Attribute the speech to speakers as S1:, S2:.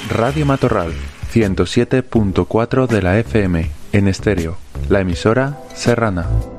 S1: Radio Matorral, 107.4 de la FM, en estéreo, la emisora serrana.